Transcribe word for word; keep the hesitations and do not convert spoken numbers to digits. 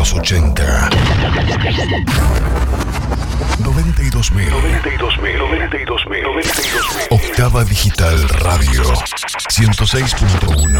los ochenta. noventa y dos mil. noventa y dos mil. noventa y dos mil. Octava Digital Radio. ciento seis punto uno.